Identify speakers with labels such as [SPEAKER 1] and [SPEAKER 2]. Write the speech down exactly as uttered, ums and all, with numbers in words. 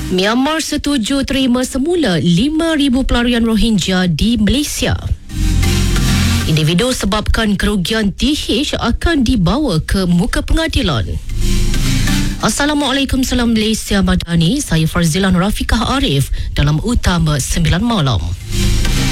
[SPEAKER 1] Myanmar setuju terima semula lima ribu pelarian Rohingya di Malaysia. Individu sebabkan kerugian T H akan dibawa ke muka pengadilan. Assalamualaikum, salam Malaysia Madani. Saya Farzilan Rafiqah Arif dalam Utama sembilan Malam.